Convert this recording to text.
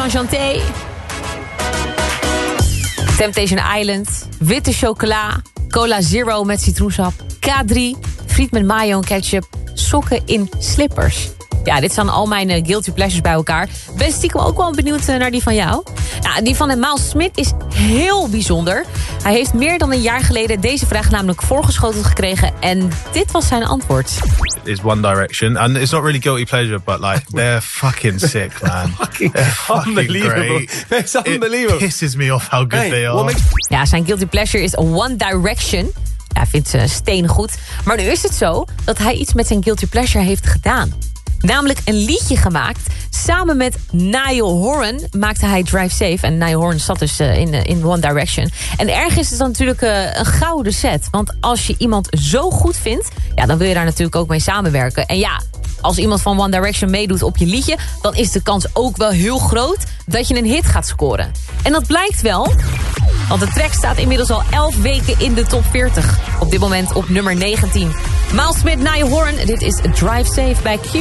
Enchanté. Temptation Island. Witte chocola. Cola Zero met citroensap. K3. Friet met mayo en ketchup. Sokken in slippers. Ja, dit zijn al mijn guilty pleasures bij elkaar. Ben stiekem ook wel benieuwd naar die van jou. Nou, die van Miles Smith is heel bijzonder. Hij heeft meer dan een jaar geleden deze vraag namelijk voorgeschoteld gekregen. En dit was zijn antwoord. Is One Direction. And it's not really guilty pleasure, but like, they're fucking sick, man. They're fucking unbelievable. great. It's unbelievable. It pisses me off how good they are. Ja, zijn guilty pleasure is One Direction. Ja, hij vindt ze steen goed. Maar nu is het zo dat hij iets met zijn guilty pleasure heeft gedaan. Namelijk een liedje gemaakt. Samen met Niall Horan maakte hij Drive Safe. En Niall Horan zat dus in One Direction. En ergens is het dan natuurlijk een gouden set. Want als je iemand zo goed vindt, ja, dan wil je daar natuurlijk ook mee samenwerken. En ja, als iemand van One Direction meedoet op je liedje, dan is de kans ook wel heel groot dat je een hit gaat scoren. En dat blijkt wel, want de track staat inmiddels al 11 weken in de top 40. Op dit moment op nummer 19. Miles Smith, Niall Horan, dit is Drive Safe bij Q.